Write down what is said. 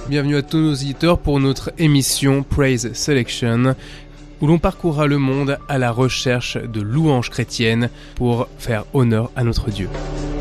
Bienvenue à tous nos auditeurs pour notre émission Praise Selection, où l'on parcourra le monde à la recherche de louanges chrétiennes pour faire honneur à notre Dieu.